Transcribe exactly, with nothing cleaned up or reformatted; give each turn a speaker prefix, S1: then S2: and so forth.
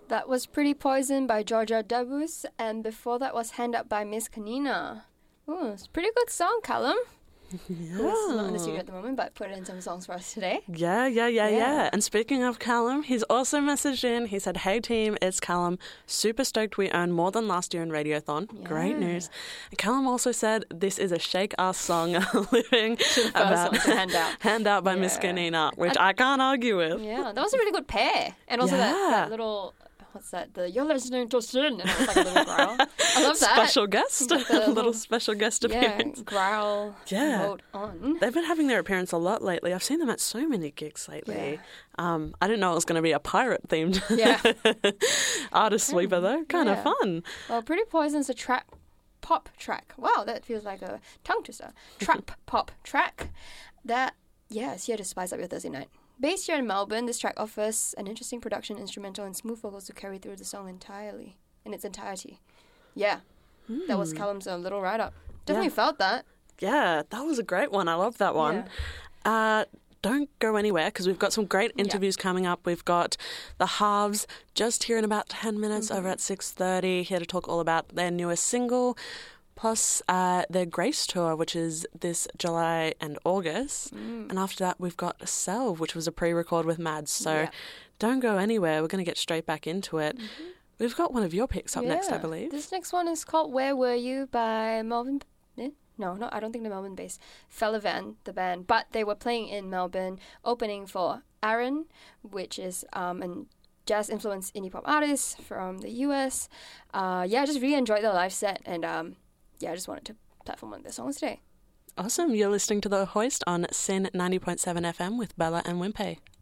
S1: That was Pretty Poison by Georgia Dabus, and before that was Hand Up by Miss Kanina. Ooh, it's a pretty good song, Callum.
S2: Yeah.
S1: Who's not in the studio at the moment, but put in some songs for us today.
S2: Yeah, yeah, yeah,
S1: Yeah.
S2: yeah. And speaking of Callum, he's also messaged in. He said, hey team, it's Callum. Super stoked we earned more than last year in Radiothon.
S1: Yeah.
S2: Great news. And Callum also said, this is a shake-ass song living about
S1: one to Hand Out.
S2: Hand Out by Miss
S1: Yeah.
S2: Kanina, which
S1: And-
S2: I can't argue with.
S1: Yeah, that was a really good pair. And also that,
S2: Yeah.
S1: that little, what's that? The You're Listening to Sin. And it was like a little growl. I love that.
S2: Special guest.
S1: Like the
S2: a little
S1: little-
S2: special guest
S1: Yeah,
S2: appearance.
S1: growl
S2: Yeah.
S1: mode on.
S2: They've been having their appearance a lot lately. I've seen them at so many gigs lately.
S1: Yeah.
S2: Um, I didn't know it was going to be a pirate-themed
S1: Yeah.
S2: artist sweeper, though. Kind of
S1: Yeah.
S2: fun.
S1: Well, Pretty Poison's a trap pop track. Wow, that feels like a tongue twister. Trap pop track. That, yeah, it's here to spice up your Thursday night. Based here in Melbourne, this track offers an interesting production, instrumental, and smooth vocals to carry through the song entirely, in its entirety. Yeah, that was Callum's uh, little write-up. Definitely
S2: Yeah.
S1: felt that.
S2: Yeah, that was a great one. I love that one. Uh, don't go anywhere because we've got some great interviews coming up. We've got the Halves just here in about ten minutes over at six thirty, here to talk all about their newest single, plus uh, their Grace Tour, which is this July and August. And after that, we've got Selve, which was a pre-record with Mads. So
S1: Yeah.
S2: don't go anywhere. We're going to get straight back into it. We've got one of your picks up next, I
S1: Yeah.
S2: believe.
S1: This next one is called Where Were You by Melbourne. eh? No, no, I don't think they're Melbourne based. Felavan, the band. But they were playing in Melbourne, opening for Aaron, which is um, a jazz influenced indie pop artist from the U S. Uh, yeah, I just really enjoyed their live set. And um, yeah, I just wanted to platform one of their songs today.
S2: Awesome. You're listening to The Hoist on Sin ninety point seven F M with Bella and Wimpey.